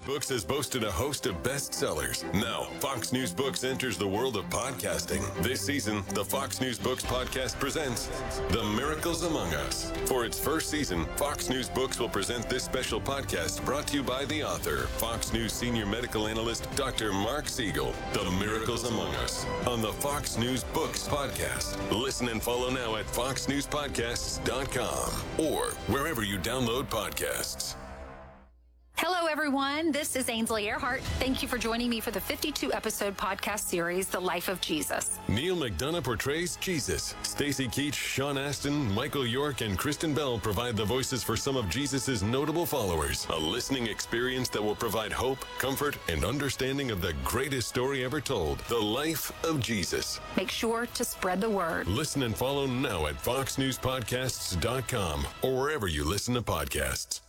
Books has boasted a host of bestsellers. Now, Fox News Books enters the world of podcasting. This season, the Fox News Books podcast presents The Miracles Among Us. For its first season, Fox News Books will present this special podcast brought to you by the author, Fox News senior medical analyst, Dr. Mark Siegel. The Miracles Among Us on the Fox News Books podcast. Listen and follow now at foxnewspodcasts.com or wherever you download podcasts. Hello, everyone. This is Ainsley Earhart. Thank you for joining me for the 52-episode podcast series, The Life of Jesus. Neil McDonough portrays Jesus. Stacy Keach, Sean Astin, Michael York, and Kristen Bell provide the voices for some of Jesus' notable followers. A listening experience that will provide hope, comfort, and understanding of the greatest story ever told, the life of Jesus. Make sure to spread the word. Listen and follow now at foxnewspodcasts.com or wherever you listen to podcasts.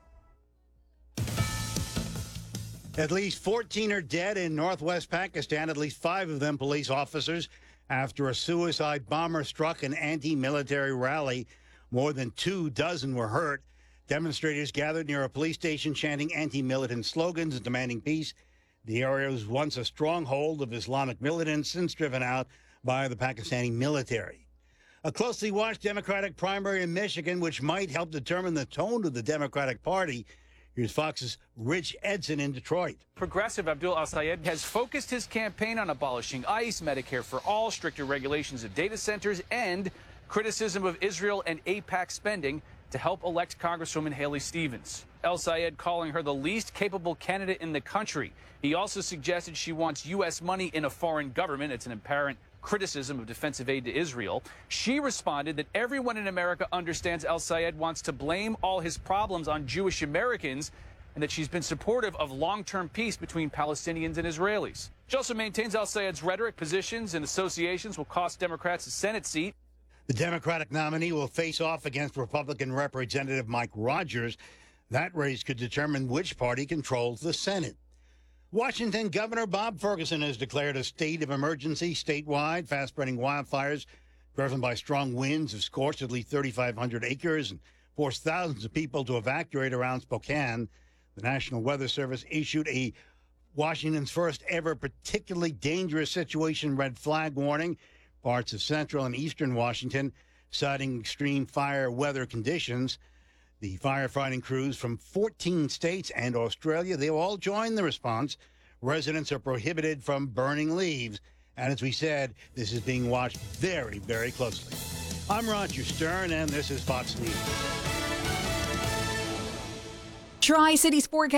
At least 14 are dead in northwest Pakistan, at least 5 of them police officers, after a suicide bomber struck an anti-military rally. More than 24 were hurt. Demonstrators gathered near a police station chanting anti-militant slogans and demanding peace. The area was once a stronghold of Islamic militants, since driven out by the Pakistani military. A closely watched Democratic primary in Michigan, which might help determine the tone of the Democratic Party. Here's Fox's Rich Edson in Detroit. Progressive Abdul Al-Sayed has focused his campaign on abolishing ICE, Medicare for all, stricter regulations of data centers, and criticism of Israel and AIPAC spending to help elect Congresswoman Haley Stevens. Al-Sayed calling her the least capable candidate in the country. He also suggested she wants U.S. money in a foreign government. It's an apparent criticism of defensive aid to Israel. She responded that everyone in America understands Al-Sayed wants to blame all his problems on Jewish Americans and that she's been supportive of long-term peace between Palestinians and Israelis. She also maintains Al-Sayed's rhetoric, positions, and associations will cost Democrats a Senate seat. The Democratic nominee will face off against Republican Representative Mike Rogers. That race could determine which party controls the Senate. Washington Governor Bob Ferguson has declared a state of emergency statewide. Fast-spreading wildfires driven by strong winds have scorched at least 3,500 acres and forced thousands of people to evacuate around Spokane. The National Weather Service issued a Washington's first ever particularly dangerous situation red flag warning. Parts of central and eastern Washington citing extreme fire weather conditions. The firefighting crews from 14 states and Australia, they all joined the response. Residents are prohibited from burning leaves. And as we said, this is being watched very, very closely. I'm Roger Stern, and this is Fox News. Tri-Cities forecast.